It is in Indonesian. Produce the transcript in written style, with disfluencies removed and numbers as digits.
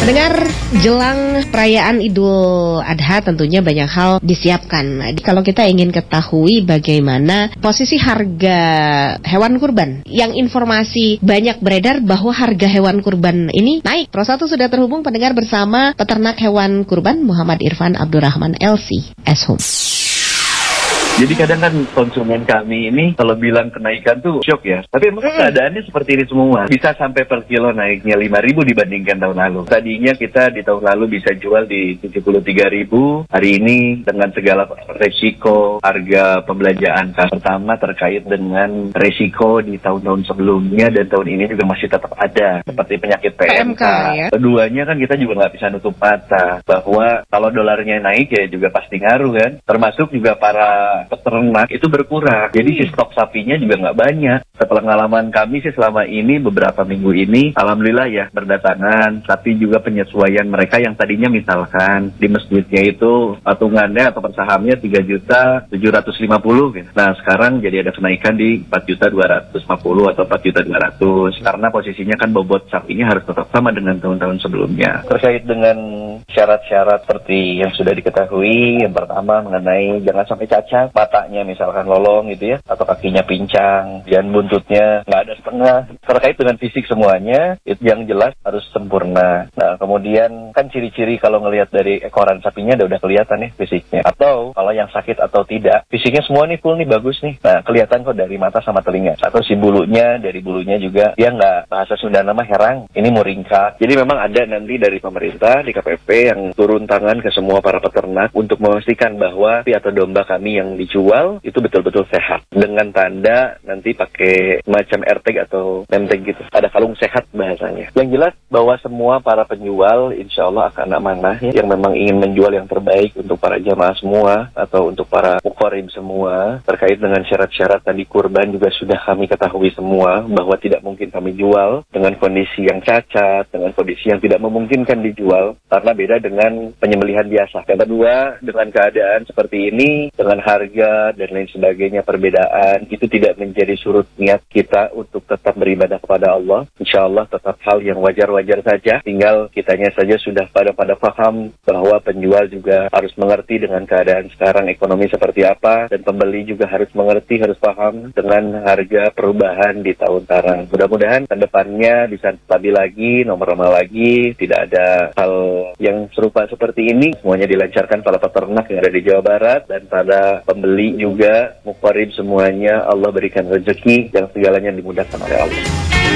Mendengar jelang perayaan Idul Adha tentunya banyak hal disiapkan. Kalau kita ingin ketahui bagaimana posisi harga hewan kurban, yang informasi banyak beredar bahwa harga hewan kurban ini naik. Pro 1 sudah terhubung pendengar bersama peternak hewan kurban Muhammad Irfan Abdurrahman LC Eshum. Jadi kadang kan konsumen kami ini kalau bilang kenaikan tuh shock ya. Tapi memang keadaannya seperti ini semua. Bisa sampai per kilo naiknya 5.000 dibandingkan tahun lalu. Tadinya kita di tahun lalu bisa jual di 73.000. Hari ini dengan segala resiko harga pembelanjaan pertama terkait dengan resiko di tahun-tahun sebelumnya dan tahun ini juga masih tetap ada. Seperti penyakit PMK. Ya? Keduanya kan kita juga nggak bisa nutup mata bahwa kalau dolarnya naik ya juga pasti ngaruh kan. Termasuk juga para peternak itu berkurang. Jadi si stok sapinya juga nggak banyak. Pengalaman kami sih selama ini beberapa minggu ini, alhamdulillah ya berdatangan. Tapi juga penyesuaian mereka yang tadinya misalkan di masjidnya itu patungannya atau persahamnya 3.750.000 gitu. Nah sekarang jadi ada kenaikan di 4.250.000 atau 4.200.000 karena posisinya kan bobot sapinya harus tetap sama dengan tahun-tahun sebelumnya. Terkait dengan syarat-syarat seperti yang sudah diketahui, yang pertama mengenai jangan sampai cacat. Matanya misalkan lolong gitu ya, atau kakinya pincang, dan buntutnya nggak ada setengah. Terkait dengan fisik semuanya, itu yang jelas harus sempurna. Nah, kemudian kan ciri-ciri kalau ngelihat dari ekoran sapinya udah kelihatan nih fisiknya. Atau kalau yang sakit atau tidak, fisiknya semua nih full nih, bagus nih. Nah, kelihatan kok dari mata sama telinga. Atau si bulunya, dari bulunya juga, dia nggak, bahasa Sunda nama herang, ini muringkak. Jadi memang ada nanti dari pemerintah, di KPP yang turun tangan ke semua para peternak untuk memastikan bahwa sapi atau domba kami yang dijual itu betul-betul sehat dengan tanda nanti pakai macam RTG atau nemteg gitu, ada kalung sehat bahasanya. Yang jelas bahwa semua para penjual insya Allah akan amanah ya, yang memang ingin menjual yang terbaik untuk para jamaah semua atau untuk para muqarrib semua. Terkait dengan syarat-syarat tadi kurban juga sudah kami ketahui semua bahwa tidak mungkin kami jual dengan kondisi yang cacat, dengan kondisi yang tidak memungkinkan dijual karena beda dengan penyembelihan biasa. Yang kedua, dengan keadaan seperti ini, dengan harga dan lain sebagainya perbedaan itu tidak menjadi surut niat kita untuk tetap beribadah kepada Allah. Insya Allah tetap hal yang wajar-wajar saja. Tinggal kitanya saja sudah pada paham bahwa penjual juga harus mengerti dengan keadaan sekarang ekonomi seperti apa, dan pembeli juga harus mengerti, harus paham dengan harga perubahan di tahun sekarang. Mudah-mudahan ke depannya bisa stabil lagi, normal lagi, tidak ada hal yang serupa seperti ini. Semuanya dilancarkan para peternak yang ada di Jawa Barat dan pada pembeli juga, muqarrib semuanya, Allah berikan rezeki yang segalanya dimudahkan oleh Allah.